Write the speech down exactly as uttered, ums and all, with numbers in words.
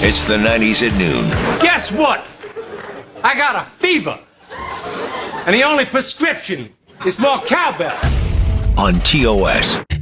It's the nineties at noon. Guess what? I got a fever. And the only prescription is more cowbell. On T O S.